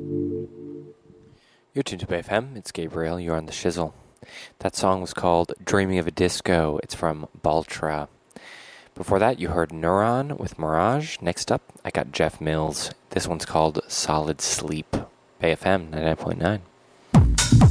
You're tuned to Bay FM. It's Gabriel. You're on the shizzle. That song was called Dreaming of a Disco. It's from Baltra. Before that, you heard Neuron with Mirage. Next up, I got Jeff Mills. This one's called Solid Sleep. Bay FM 99.9.